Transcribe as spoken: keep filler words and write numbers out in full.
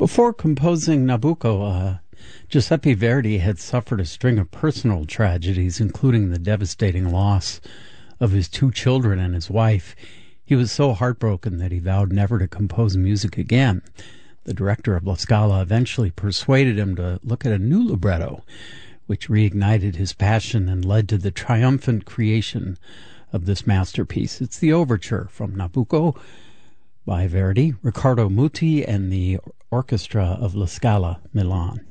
Before composing Nabucco, uh, Giuseppe Verdi had suffered a string of personal tragedies, including the devastating loss of his two children and his wife. He was so heartbroken that he vowed never to compose music again. The director of La Scala eventually persuaded him to look at a new libretto, which reignited his passion and led to the triumphant creation of this masterpiece. It's the overture from Nabucco by Verdi, Riccardo Muti, and the Orchestra of La Scala, Milan.